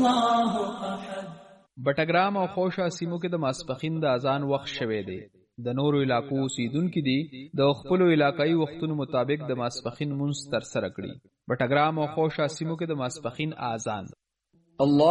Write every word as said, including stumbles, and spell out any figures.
الله احد. بټګرام او خوشا سیمو کې د ماسپخین د اذان وخت شوه دی. د نورو علاقو اوسیدونکو دي د خپل علاقایي وختونو مطابق د ماسپخین منځ تر سره کړي. بټګرام او خوشا سیمو کې د ماسپخین اذان الله